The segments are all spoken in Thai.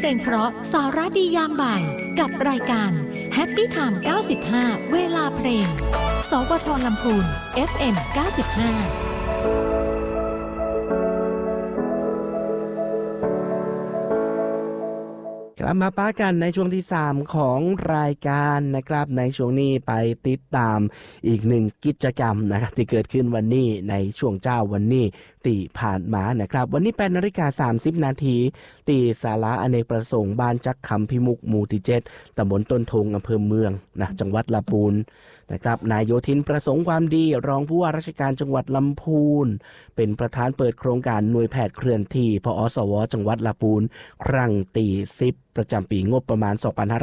เพลงเพราะสาระดียามบ่ายกับรายการ Happy Time 95 เวลาเพลงสวท.ลำพูน FM 95 กลับมาป้ากันในช่วงที่3ของรายการนะครับในช่วงนี้ไปติดตามอีกหนึ่งกิจกรรมนะครับที่เกิดขึ้นวันนี้ในช่วงเจ้าวันนี้ตีผ่านมานะครับวันนี้8:30 น.ตีศาลาอเนกประสงค์บ้านจักคำพิมุกหมู่ที่7ตำบลต้นทงอำเภอเมืองนะจังหวัดลำพูนนะครับนายโยธินประสงค์ความดีรองผู้ว่าราชการจังหวัดลำพูนเป็นประธานเปิดโครงการหน่วยแพทย์เคลื่อนที่พอสวจังหวัดลำพูนครั้งที่10ประจำปีงบประมาณ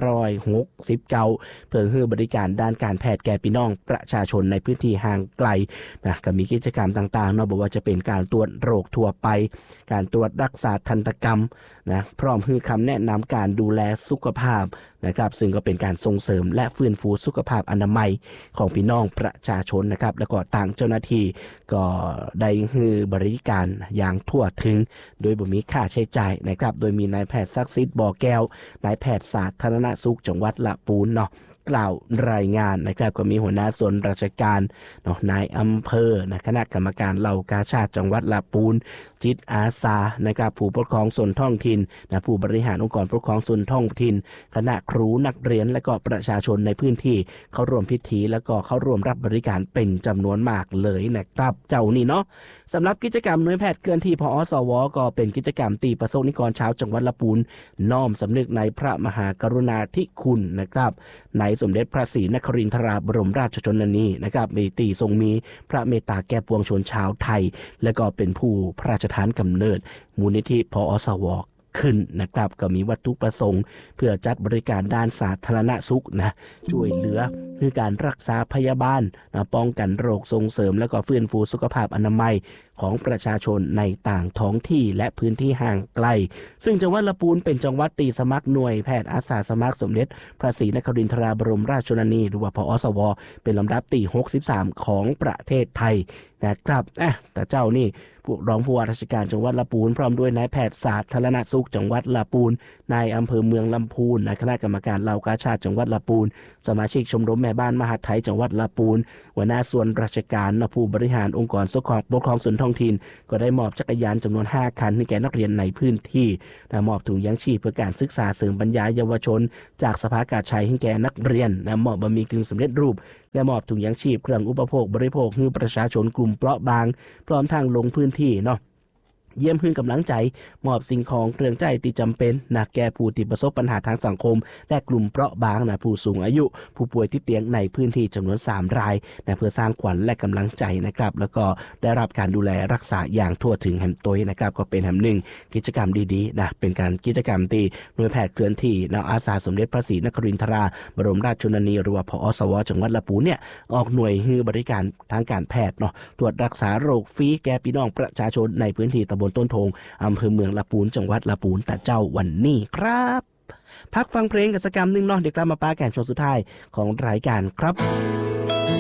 2569เพื่อให้บริการด้านการแพทย์แก่พี่น้องประชาชนในพื้นที่ห่างไกลนะก็มีกิจกรรมต่างๆเนาะบอกว่าจะเป็นการตรวจโรคทั่วไปการตรวจรักษาทันตกรรมนะพร้อมให้คำแนะนำการดูแลสุขภาพนะครับซึ่งก็เป็นการส่งเสริมและฟื้นฟูสุขภาพอนามัยของพี่น้องประชาชนนะครับแล้วก็ทางเจ้าหน้าที่ก็ได้ให้บริการอย่างทั่วถึงโดยบ่มีค่าใช้จ่ายนะครับโดยมีนายแพทย์ศักดิ์สิทธิ์บ่อแก้วนายแพทย์สาธารณสุขจังหวัดลำพูนเนาะกล่าวรายงานนะครับก็มีหัวหน้าส่วนราชการเนาะนายอำเภอนะคณะกรรมการเหล่ากาชาดจังหวัดลำพูนจิตอาสานะครับผู้ปกครองส่วนท้องถิ่นนะผู้บริหารองค์กรปกครองส่วนท้องถิ่นคณะครูนักเรียนและก็ประชาชนในพื้นที่เข้าร่วมพิธีแล้วก็เข้าร่วมรับบริการเป็นจำนวนมากเลยนะครับเจ้านี่เนาะสำหรับกิจกรรมหน่วยแพทย์เคลื่อนที่พอสวก็เป็นกิจกรรมตีประสงค์นิกรชาวจังหวัดลำพูนน้อมสำนึกในพระมหากรุณาธิคุณนะครับในสมเด็จพระศรีนครินทราบรมราชชนนีนะครับมีตีทรงมีพระเมตตาแก่ปวงชนชาวไทยและก็เป็นผู้พระราชทานกำเนิดมูลนิธิพอสวขึ้นนะครับก็มีวัตถุประสงค์เพื่อจัดบริการด้านสาธารณสุขนะช่วยเหลือคือการรักษาพยาบาลนะป้องกันโรคส่งเสริมและก็ฟื้นฟูสุขภาพอนามัยของประชาชนในต่างท้องที่และพื้นที่ห่างไกลซึ่งจังหวัดลำพูนเป็นจังหวัดตีสมัครหน่วยแพทย์อาสาสมัครสมเด็จพระศรีนครินทราบรมราชชนนีหรือว่าพอสวเป็นลำดับที่63ของประเทศไทยนะครับแต่เจ้านี่ผู้รองผู้ว่าราชการจังหวัดลำพูนพร้อมด้วยนายแพทย์สาธารณสุขจังหวัดลำพูนนายอำเภอเมืองลำพูนนายคณะกรรมการเหล่ากาชาดจังหวัดลำพูนสมาชิกชมรมแม่บ้านมหาดไทยจังหวัดลำพูนหัวหน้าส่วนราชการผู้บริหารองค์กรปกครองส่วนท้องถิ่นก็ได้มอบจักรยานจำนวน5คันให้แก่นักเรียนในพื้นที่และมอบถุงยังชีพเพื่อการศึกษาเสริมปัญญาเยาวชนจากสภากาชาดให้แก่นักเรียนและมอบบะหมี่กึ่งสำเร็จรูปและมอบถุงยังชีพเครื่องอุปโภคบริโภคให้ประชาชนกลุ่มเปราะบางพร้อมทางลงพื้นที่เนาะเยี่ยมพื้นกำลังใจมอบสิ่งของเครื่องใจที่จำเป็นนะแก่ผู้ที่ประสบปัญหาทางสังคมและกลุ่มเปราะบางนะผู้สูงอายุผู้ป่วยที่เตียงในพื้นที่จำนวน3รายนะเพื่อสร้างขวัญและกำลังใจนะครับแล้วก็ได้รับการดูแลรักษาอย่างทั่วถึงแห่งตัวนะครับก็เป็นแห่งหนึ่งกิจกรรมดีๆนะเป็นการกิจกรรมที่หน่วยแพทย์เคลื่อนที่นะอาสาสมเด็จพระศรีนครินทราบรมราชชนนีหรือว่าพอสวจังหวัดลำพูนเนี่ยออกหน่วยให้บริการทางการแพทย์เนาะตรวจรักษาโรคฟรีแก่พี่น้องประชาชนในพื้นที่ตำบลต้นทงอำเภอเมืองลำพูนจังหวัดลำพูนแต่เจ้าวันนี้ครับพักฟังเพลงกิจกรรมนึงเนาะเดี๋ยวกลับมาปาแก่นช่วงสุดท้ายของรายการครับ